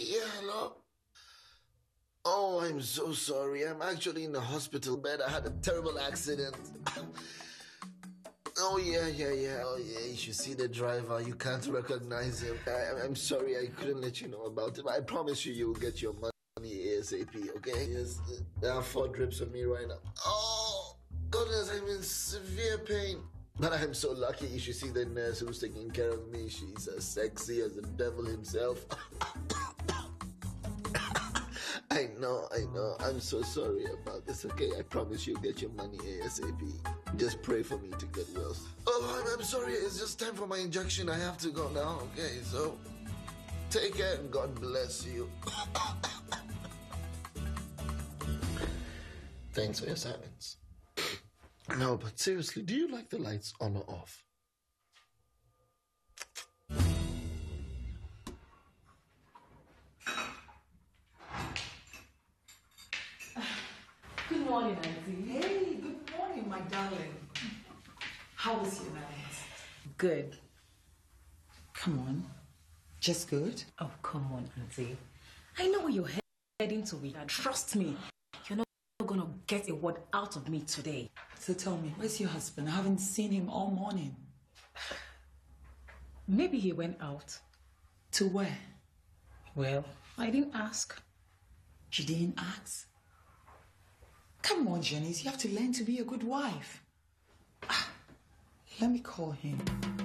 Yeah, hello? Oh, I'm so sorry. I'm actually in the hospital bed. I had a terrible accident. Oh, yeah. Oh, yeah. You should see the driver. You can't recognize him. I'm sorry I couldn't let you know about it. I promise you, you'll get your money ASAP, okay? Yes, there are 4 drips on me right now. Oh, goodness, I'm in severe pain. But I'm so lucky. You should see the nurse who's taking care of me. She's as sexy as the devil himself. I know. I'm so sorry about this, okay? I promise you'll get your money ASAP. Just pray for me to get well. Oh, I'm sorry. It's just time for my injection. I have to go now, okay? So, take care and God bless you. Thanks for your silence. No, but seriously, do you like the lights on or off? Good morning, Auntie. Hey, good morning, my darling. How was your night? Good. Come on. Just good? Oh, come on, Auntie. I know where you're heading to. Trust me. You're not gonna get a word out of me today. So tell me, where's your husband? I haven't seen him all morning. Maybe he went out. To where? Well, I didn't ask. You didn't ask? Come on, Janice, you have to learn to be a good wife. Let me call him.